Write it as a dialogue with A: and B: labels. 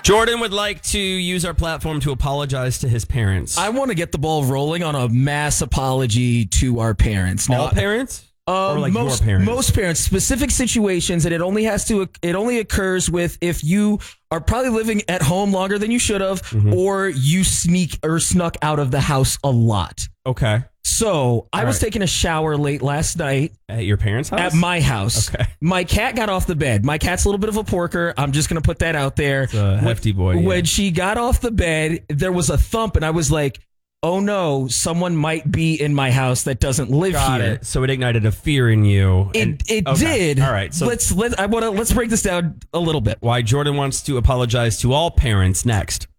A: Jordan would like to use our platform to apologize to his parents.
B: I want to get the ball rolling on a mass apology to our parents.
A: All parents? Or like your parents?
B: Most parents, specific situations, and it only occurs with if you are probably living at home longer than you should have, or you snuck out of the house a lot.
A: Okay.
B: So I was taking a shower late last night.
A: At your parents' house?
B: At my house.
A: Okay.
B: My cat got off the bed. My cat's a little bit of a porker. I'm just going to put that out there.
A: It's a hefty boy. Yeah.
B: When she got off the bed, there was a thump, and I was like, oh no, someone might be in my house that doesn't live here.
A: So it ignited a fear in you.
B: It did.
A: All right. So
B: let's break this down a little bit.
A: Why Jordan wants to apologize to all parents next.